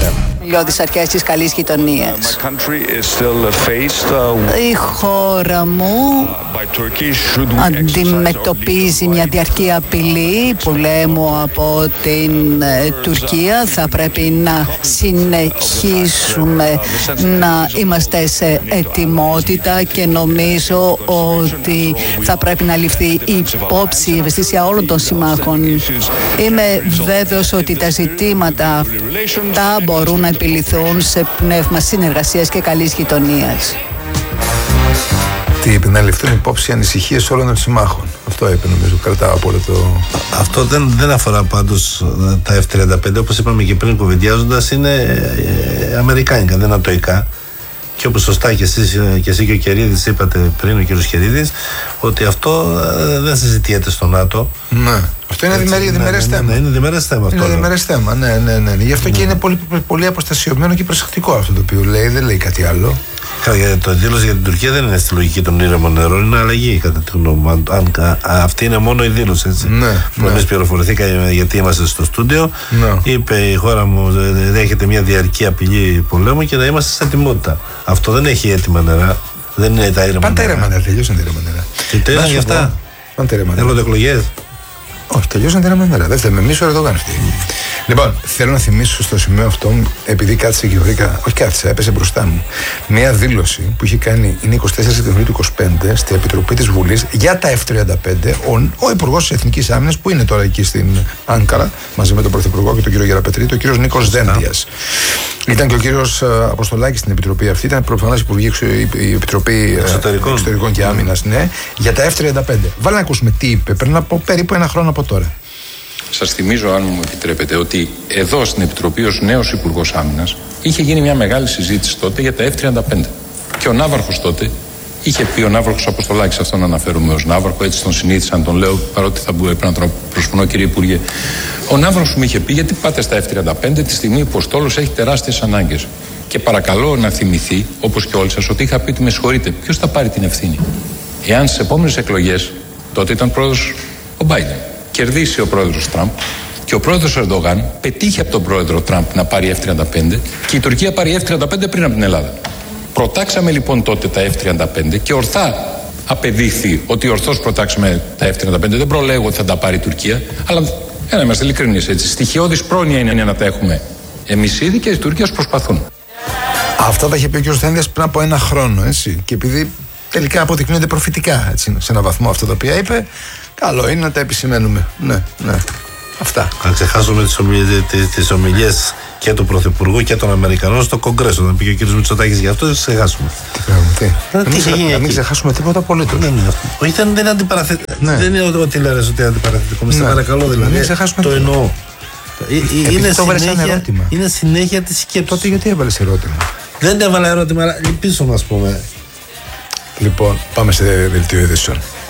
Λιώδεις αρχές της καλής γειτονίας. Η χώρα μου αντιμετωπίζει μια διαρκή απειλή πολέμου από την Τουρκία. Θα πρέπει να συνεχίσουμε να είμαστε σε ετοιμότητα και νομίζω ότι θα πρέπει να ληφθεί υπόψη η ευαισθησία όλων των συμμάχων. Είμαι βέβαιος ότι τα ζητήματα αυτά μπορούν να επιληθούν σε πνεύμα συνεργασίας και καλής γειτονίας. Τι είπε, να ληφθούν υπόψη οι ανησυχίες όλων των συμμάχων. Αυτό είπε, νομίζω, κρατάω από όλο το. Αυτό δεν αφορά πάντως τα F-35, όπως είπαμε και πριν κουβεντιάζοντας, είναι αμερικάνικα, δεν ατοικά. Και όπως σωστά και εσύ και ο Κερίδης είπατε πριν, ο κύριος Κερίδης, ότι αυτό δεν συζητιέται στο ΝΑΤΟ. Ναι. Αυτό είναι διμερές θέμα. Είναι διμερές θέμα αυτό. Είναι διμερές θέμα, ναι. Γι' αυτό και είναι πολύ αποστασιωμένο και προσεκτικό αυτό το οποίο λέει, δεν λέει κάτι άλλο. Το δήλωση για την Τουρκία δεν είναι στη λογική των ήρεμων νερών, είναι αλλαγή κατά τη γνώμη μου. Αυτή είναι μόνο η δήλωση, έτσι. Ναι. Εμείς πληροφορηθήκαμε γιατί είμαστε στο στούντιο. Ναι. Είπε η χώρα μου δέχεται μια διαρκή απειλή πολέμου και να είμαστε σε ετοιμότητα. Αυτό δεν έχει έτοιμα νερά. Δεν είναι τα ήρεμα νερά. Πάντα ήρεμα νερά, τελειώσαν τα ήρεμα νερά. Και τέλος γι' αυτά. Έρχονται εκλογές. Όχι, τελειώσαν τα ήρεμα νερά. Δεν θέλουμε εμείς ο Ερντογάν αυτή. Λοιπόν, θέλω να θυμίσω στο σημείο αυτό, επειδή κάθισε και βρήκα, όχι κάθισε, έπεσε μπροστά μου, μια δήλωση που είχε κάνει, είναι 24 Σεπτεμβρίου του 2025, στην Επιτροπή της Βουλής για τα F-35, ο Υπουργός της Εθνικής Άμυνας, που είναι τώρα εκεί στην Άνκαρα, μαζί με τον Πρωθυπουργό και τον κύριο Γεραπετρίτη, ο κύριος Νίκος Δένδιας. Ήταν και ο κύριος Αποστολάκης στην Επιτροπή αυτή, ήταν προφανώς η Επιτροπή Εξωτερικών και Άμυνας, ναι, για τα F-35. Βάλε να ακούσουμε τι είπε πριν από περίπου ένα χρόνο από τώρα. Σας θυμίζω, αν μου επιτρέπετε, ότι εδώ στην Επιτροπή ως νέος Υπουργός Άμυνας είχε γίνει μια μεγάλη συζήτηση τότε για τα F-35. Και ο Ναύαρχος τότε είχε πει, ο Ναύαρχος Αποστολάκης, αυτόν αναφέρομαι ως Ναύαρχο, έτσι τον συνήθισα να τον λέω, παρότι θα έπρεπε να τον προσφωνώ, κύριε Υπουργέ. Ο Ναύαρχος μου είχε πει, γιατί πάτε στα F-35 τη στιγμή που ο στόλος έχει τεράστιες ανάγκες. Και παρακαλώ να θυμηθεί, όπως και όλοι σας, ότι είχα πει ότι με συγχωρείτε, ποιος θα πάρει την ευθύνη. Εάν στις επόμενες εκλογές, τότε ήταν πρόεδρος ο Μπάιντεν, κερδίσει ο πρόεδρος Τραμπ και ο πρόεδρος Ερντογάν πετύχει από τον πρόεδρο Τραμπ να πάρει F-35 και η Τουρκία πάρει F-35 πριν από την Ελλάδα. Προτάξαμε λοιπόν τότε τα F-35 και ορθά απεδείχθη ότι ορθώς προτάξαμε τα F-35. Δεν προλέγω ότι θα τα πάρει η Τουρκία, αλλά να είμαστε ειλικρινείς, έτσι. Στοιχειώδης πρόνοια είναι να τα έχουμε εμείς ήδη και οι Τουρκίες προσπαθούν. Αυτά τα είχε πει ο κ. Δένδιας πριν από ένα χρόνο, έτσι. Και επειδή τελικά αποδεικνύονται προφητικά, έτσι, σε έναν βαθμό αυτά τα οποία είπε, καλό είναι να τα επισημαίνουμε. Ναι. Αυτά. Να ξεχάσουμε τις ομιλίες και του Πρωθυπουργού και των Αμερικανών στο Κογκρέσο. Να πήγε ο κ. Μητσοτάκης γι' αυτό, θα ξεχάσουμε. Να μην ξεχάσουμε τίποτα απολύτως. Όχι, δεν είναι αντιπαραθετικό. Δεν είναι ότι λες ότι είναι αντιπαραθετικό. Με παρακαλώ δηλαδή. Μην ξεχάσουμε το εννοώ. Είναι συνέχεια τη σκέψη. Τότε γιατί έβαλες ερώτημα? Δεν έβαλα ερώτημα, αλλά πίσω μας πούμε. Λοιπόν, πάμε σε δελτίο ειδήσεων.